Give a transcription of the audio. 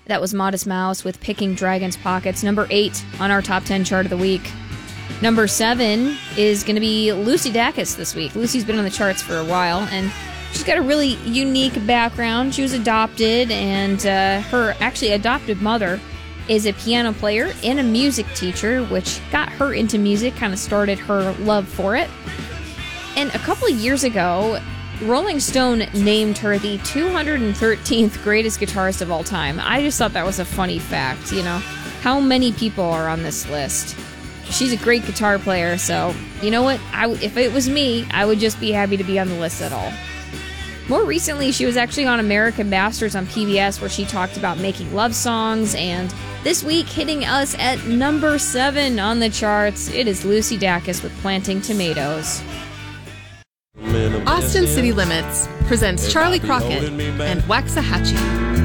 That was Modest Mouse with Picking Dragon's Pockets, number 8 on our top 10 chart of the week. Number 7 is going to be Lucy Dacus this week. Lucy's been on the charts for a while, and she's got a really unique background. She was adopted, and her actually adopted mother is a piano player and a music teacher, which got her into music, kind of started her love for it. And a couple of years ago, Rolling Stone named her the 213th greatest guitarist of all time. I just thought that was a funny fact, you know. How many people are on this list? She's a great guitar player, so you know what? If it was me, I would just be happy to be on the list at all. More recently, she was actually on American Masters on PBS, where she talked about making love songs, and this week, hitting us at number 7 on the charts, it is Lucy Dacus with Planting Tomatoes. Austin City Limits presents Charlie Crockett and Waxahachie.